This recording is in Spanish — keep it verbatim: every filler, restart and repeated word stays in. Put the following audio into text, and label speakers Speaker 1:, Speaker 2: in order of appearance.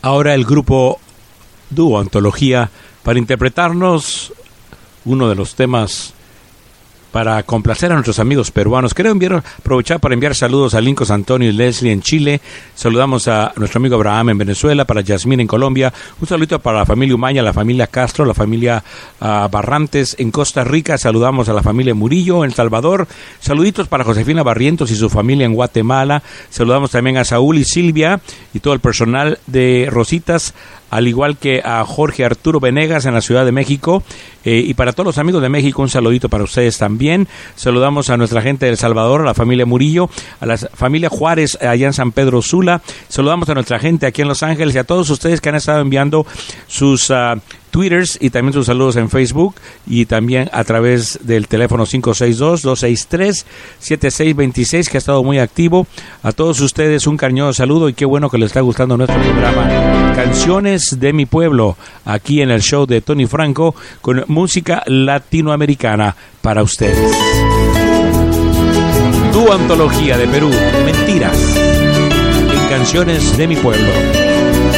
Speaker 1: Ahora el grupo Dúo Antología para interpretarnos uno de los temas para complacer a nuestros amigos peruanos. Quiero enviar, aprovechar para enviar saludos a Lincos Antonio y Leslie en Chile. Saludamos a nuestro amigo Abraham en Venezuela, para Yasmín en Colombia. Un saludito para la familia Umaña, la familia Castro, la familia uh, Barrantes en Costa Rica. Saludamos a la familia Murillo en El Salvador. Saluditos para Josefina Barrientos y su familia en Guatemala. Saludamos también a Saúl y Silvia y todo el personal de Rositas, al igual que a Jorge Arturo Venegas en la Ciudad de México. Eh, y para todos los amigos de México, un saludito para ustedes también. Saludamos a nuestra gente de El Salvador, a la familia Murillo, a la familia Juárez allá en San Pedro Sula. Saludamos a nuestra gente aquí en Los Ángeles y a todos ustedes que han estado enviando sus uh, Twitters y también sus saludos en Facebook y también a través del teléfono cinco seis dos, dos seis tres, siete seis dos seis, que ha estado muy activo. A todos ustedes un cariñoso saludo y qué bueno que les está gustando nuestro programa Canciones de mi Pueblo, aquí en el show de Tony Franco, con música latinoamericana para ustedes. Tu antología de Perú, Mentiras, en Canciones de mi Pueblo.